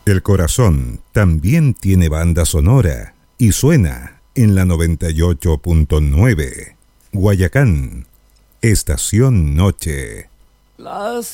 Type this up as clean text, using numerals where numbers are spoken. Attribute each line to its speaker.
Speaker 1: Porque el corazón también tiene banda sonora y suena en la 98.9. Guayacán, Estación Noche.